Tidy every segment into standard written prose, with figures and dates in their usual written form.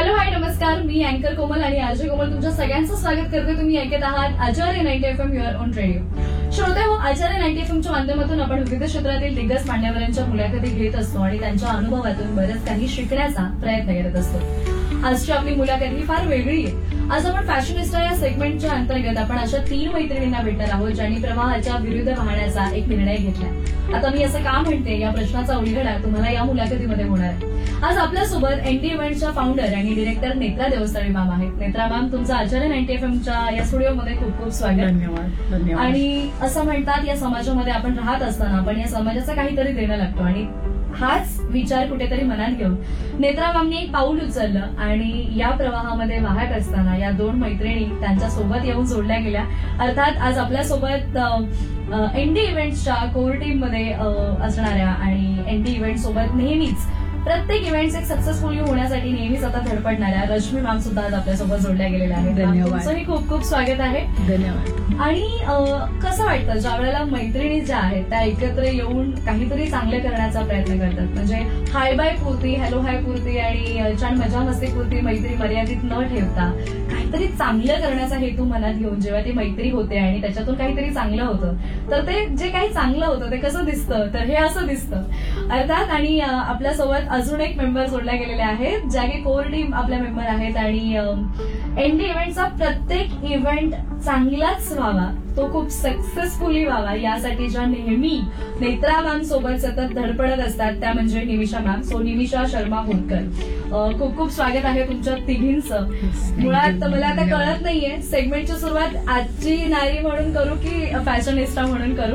Hello hi नमस्कार, मी अँकर कोमल आणि आरजे कोमल तुमच्या सगळ्यांचं स्वागत करते. तुम्ही ऐकत आहात आचार्य 90 FM युअर ऑन रेडिओ. श्रोते हो, आचार्य 90 FMच्या माध्यमातून आपण विविध क्षेत्रातील दिग्गज मान्यवरांच्या मुलाखती घेत असतो आणि त्यांच्या अनुभवातून बरंच काही शिकण्याचा प्रयत्न करत असतो. आजची आपली मुलाखत ही फार वेगळी आहे. आज आपण फॅशनिस्टा या सेगमेंटच्या अंतर्गत आपण अशा 3 मैत्रिणींना भेटणार आहोत ज्यांनी प्रवाहाच्या विरुद्ध वाहण्याचा एक निर्णय घेतला. आता मी असं का म्हणते या प्रश्नाचा उलगडा तुम्हाला या मुलाखतीमध्ये होणार आहे. आज आपल्यासोबत एनडी इव्हेंटच्या फाउंडर आणि डिरेक्टर नेत्रा देवस्थळी मॅम आहेत. नेत्रा मॅम, तुमचं आचार्य 90 FMच्या या स्टुडिओमध्ये खूप खूप स्वागत. धन्यवाद. आणि असं म्हणतात या समाजामध्ये आपण राहत असताना आपण या समाजाचं काहीतरी देणं लागतो आणि हाच विचार कुठेतरी मनात घेऊन नेत्रा मॅमनी एक पाऊल उचललं आणि या प्रवाहामध्ये वाहत असताना या 2 मैत्रिणी त्यांच्या सोबत येऊन जोडल्या गेल्या. अर्थात आज आपल्यासोबत एनडी इव्हेंट्सच्या कोर टीम मध्ये असणाऱ्या आणि एनडी इव्हेंट सोबत नेहमीच प्रत्येक इव्हेंट्स एक सक्सेसफुली होण्यासाठी नेहमीच आता धडपडणाऱ्या रश्मी मॅम सुद्धा आज आपल्यासोबत जोडल्या गेलेल्या आहेत. धन्यवाद. तुमचंही खूप खूप स्वागत आहे. धन्यवाद. आणि कसं वाटतं ज्या वेळेला मैत्रिणी ज्या आहेत त्या एकत्र येऊन काहीतरी चांगलं करण्याचा प्रयत्न करतात, म्हणजे हाय बाय पुरती, हॅलो हाय पुरती आणि छान मजा मस्ती पुरती मैत्री मर्यादित न ठेवता काहीतरी चांगलं करण्याचा हेतू मनात घेऊन जेव्हा ती मैत्री होते आणि त्याच्यातून काहीतरी चांगलं होतं तर ते जे काही चांगलं होतं ते कसं दिसतं, तर हे असं दिसतं अर्थात. आणि आपल्यासोबत अजून एक मेंबर जोडल्या गेलेले आहेत ज्या की कोर टीम आपल्या मेंबर आहेत आणि एनडी इव्हेंटचा प्रत्येक इव्हेंट चांगलाच व्हावा, तो खूप सक्सेसफुली व्हावा यासाठी ज्या नेहमी नेत्रा मॅम सोबत सतत धडपडत असतात त्या म्हणजे निमिषा मॅम. सो निमिषा शर्मा होतकर, खूप खूप स्वागत आहे तुमच्या तिघींचं. मुळात मला आता कळत नाहीये सेगमेंटची सुरुवात आजची नारी म्हणून करू की फॅशनिस्टा म्हणून करू.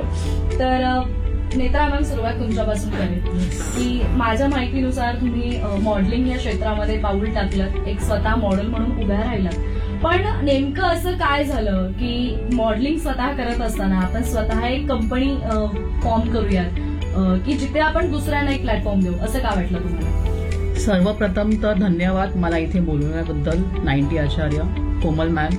तर नेत्रा मॅम, सुरुवात तुमच्यापासून करेल की माझ्या माहितीनुसार तुम्ही मॉडेलिंग या क्षेत्रामध्ये पाऊल टाकलं, एक स्वतः मॉडेल म्हणून उभ्या राहिला. पण नेमकं असं काय झालं की मॉडेलिंग स्वतः करत असताना आपण स्वतः एक कंपनी फॉर्म करूयात की जिथे आपण दुसऱ्यांना एक प्लॅटफॉर्म देऊ, असं का वाटलं तुम्हाला? सर्वप्रथम तर धन्यवाद मला इथे बोलवण्याबद्दल. 90 आचार्य कोमल मॅम,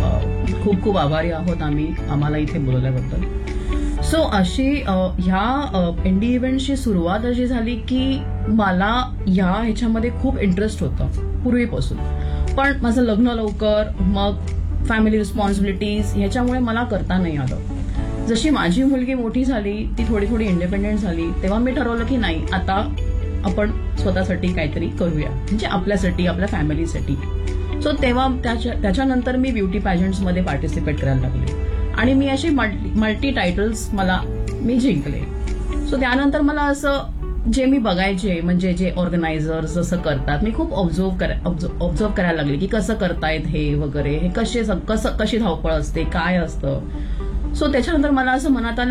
खूप खूप आभारी आहोत आम्हाला इथे बोलवल्याबद्दल. सो अशी ह्या एनडी इव्हेंटची सुरुवात अशी झाली की मला ह्याच्यामध्ये खूप इंटरेस्ट होता पूर्वीपासून, पण माझं लग्न लवकर, मग फॅमिली रिस्पॉन्सिबिलिटीज ह्याच्यामुळे मला करता नाही आलं. जशी माझी मुलगी मोठी झाली, ती थोडी थोडी इंडिपेंडेंट झाली, तेव्हा मी ठरवलं की नाही, आता आपण स्वतःसाठी काहीतरी करूया, म्हणजे आपल्यासाठी, आपल्या फॅमिलीसाठी. सो तेव्हा त्याच्यानंतर मी ब्युटी पॅजंट्समध्ये पार्टिसिपेट करायला लागले आणि मी असे मल्टी टायटल्स मी जिंकले. सो त्यानंतर मला असं जे मी बघायचे, म्हणजे जे ऑर्गनायझर्स जसं करतात, मी खूप ऑब्झर्व करायला लागले की कसं करतायत हे वगैरे, हे कशी धावपळ असते, काय असतं. सो त्याच्यानंतर मला असं मनात आलं